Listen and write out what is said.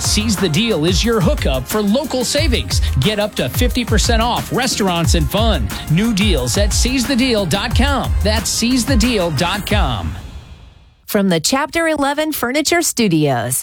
Seize the Deal is your hookup for local savings. Get up to 50% off restaurants and fun. New deals at seizethedeal.com. That's seizethedeal.com. From the Chapter 11 Furniture Studios.